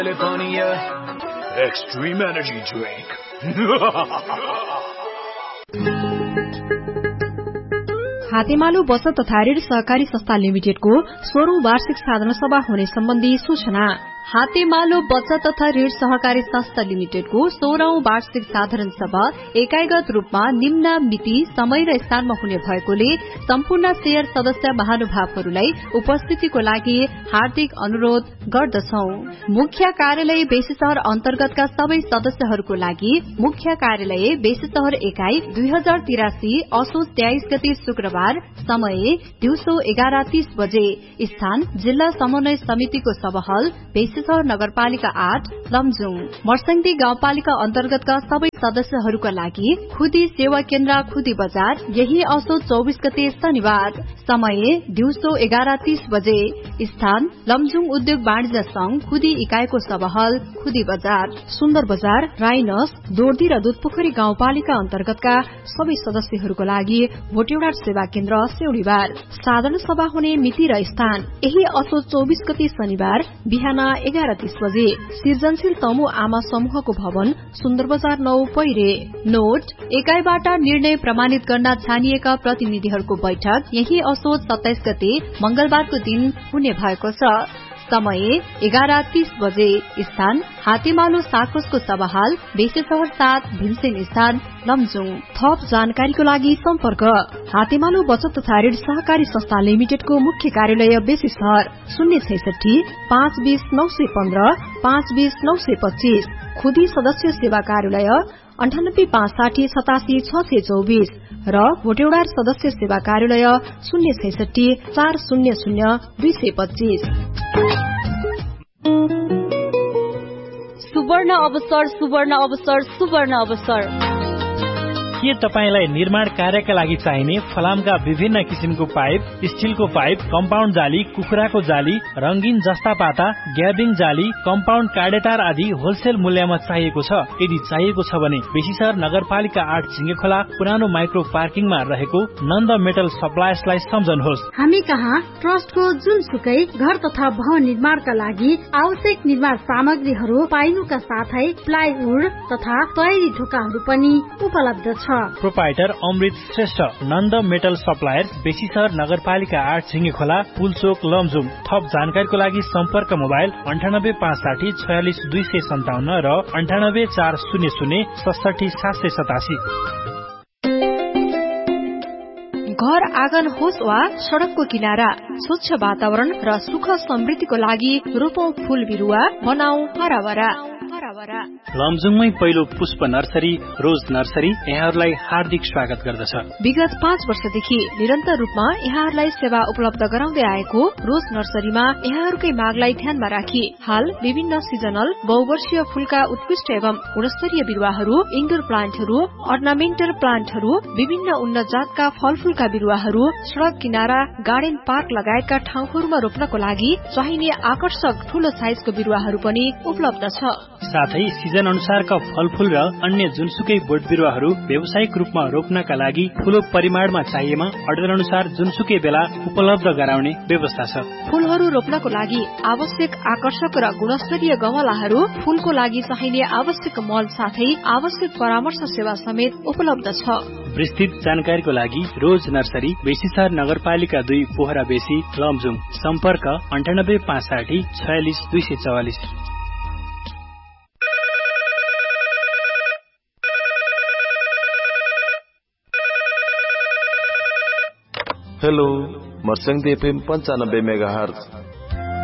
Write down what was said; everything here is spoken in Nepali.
California Extreme Energy Drink. Hatemalo बचत तथा ऋण सहकारी संस्था लिमिटेडको 16औं वार्षिक साधारण सभा हुने सम्बन्धी सूचना। हातेमालो बचत तथा ऋण सहकारी संस्था लिमिटेडको 16औं वार्षिक साधारण सभा एकाइगत रूपमा निम्न मिति, समय र स्थानमा हुने भएकोले सम्पूर्ण शेयर सदस्य महानुभावहरूलाई उपस्थितिको लागि हार्दिक अनुरोध गर्दछौ। मुख्य कार्यालय बेसीशहर अन्तर्गतका सबै सदस्यहरूको लागि मुख्य कार्यालय बेसीशहर एकाइ 2083 असोज 23 गते शुक्रबार, समय दिउँसो 11:30 बजे, स्थान जिल्ला समन्वय समितिको सभाहल बेसीशहर नगरपालिका 8 लमजुङ। मर्स्याङदी गाउँपालिका अन्तर्गतका सबै सदस्यहरूका लागि खुदी सेवा केन्द्र खुदी बजार, यही असोज 24 गते शनिबार, समय दिउँसो 11:30 बजे, स्थान लमजुङ उद्योग वाणिज्य संघ खुदी इकाइको सभाहल खुदी बजार। सुन्दर बजार, राइनस, दोर्दी र दुधपोखरी गाउँपालिका अन्तर्गतका सबै सदस्यहरूका लागि भोटेउडा सेवा केन्द्र सेउडीबार। साधारण सभा हुने मिति र स्थान यही असोज 24 गते शनिबार बिहान 11:30 बजे, सृजनशील तमु आमा समूहको भवन, सुन्दर बजार 9 पैरे। नोट, एकाइबाट निर्णय प्रमाणित गर्न छानिएका प्रतिनिधिहरूको बैठक यही असोज 27 गते मंगलबारको दिन हुने भएको छ। समय 11:30 बजे, स्थान हातेमालो साकोसको सभाहाल बेसीशहर 7 भीमसेन स्थान लमजुङ। थप जानकारीको लागि सम्पर्क हातेमालो बचत तथा ऋण सहकारी संस्था लिमिटेडको मुख्य कार्यालय बेसीशहर 066 520 915 520 925, खुदी सदस्य सेवा कार्यालय 98 560 87 624 र भोटेउडा सदस्य सेवा कार्यालय 066 400 225। सुवर्ण अवसर, सुवर्ण अवसर, सुवर्ण अवसर। के तपाईलाई निर्माण कार्यका लागि चाहिने फलामका विभिन्न किसिमको पाइप, स्टिलको पाइप, कम्पाउन्ड जाली, कुखुराको जाली, रंगीन जस्ता पाता, ग्याबिङ जाली, कम्पाउन्ड काडेटार आदि होलसेल मूल्यमा चाहिएको छ? यदि चाहिएको छ भने बेसीशहर नगरपालिका 8 झिंगेखोला पुरानो माइक्रो पार्किङमा रहेको नन्द मेटल सप्लायर्सलाई सम्झनुहोस्। हामी कहाँ ट्रस्टको जुनसुकै घर तथा भवन निर्माणका लागि आवश्यक निर्माण सामग्रीहरू पाइनुका साथै प्लाइवुड तथा तयारी ढोकाहरू पनि उपलब्ध छ। प्रोपाइटर अमृत श्रेष्ठ, नन्द मेटल सप्लायर्स, बेसीशहर नगरपालिका 8 झिंगेखोला, पुलचोक लमजुङ। थप जानकारीको लागि सम्पर्क मोबाइल 98 560 46 257 र 98 400 67 787। घर आँगन होस् वा सड़कको किनारा, स्वच्छ वातावरण र सुख समृद्धिको लागि रोपौं फूल बिरुवा, बनाऊ हराभरा। लमजुङमै पहिलो पुष्प नर्सरी रोज नर्सरी यहाँहरूलाई हार्दिक स्वागत गर्दछ। विगत 5 वर्षदेखि निरन्तर रूपमा यहाँहरूलाई सेवा उपलब्ध गराउँदै आएको रोज नर्सरीमा यहाँहरूकै मागलाई ध्यानमा राखी हाल विभिन्न सिजनल बहुवर्षीय फूलका उत्कृष्ट एवं गुणस्तरीय बिरुवाहरू, इन्डोर प्लान्टहरू, अर्नामेन्टल प्लान्टहरू, विभिन्न उन्नत जातका फलफूलका बिरुवाहरू, सड़क किनारा, गार्डन पार्क लगायतका ठाउँहरूमा रोप्नको लागि चाहिने आकर्षक ठूलो साइजको बिरुवाहरू पनि उपलब्ध छ। साथै सिजन अनुसारका फलफूल र अन्य जुनसुकै बोट बिरुवाहरू व्यावसायिक रूपमा रोप्नका लागि ठूलो परिमाणमा चाहिएमा अर्डर अनुसार जुनसुकै बेला उपलब्ध गराउने व्यवस्था छ। फूलहरू रोप्नको लागि आवश्यक आकर्षक र गुणस्तरीय गमलाहरू, फूलको लागि चाहिने आवश्यक मल साथै आवश्यक परामर्श सेवा समेत उपलब्ध छ। विस्तृत जानकारीको लागि रोज नर्सरी बेसीशहर नगरपालिका 2 पोखरा बेसी लमजुङ। सम्पर्क 98 560 46 244। Hello, Marsyangdi FM 95 megahertz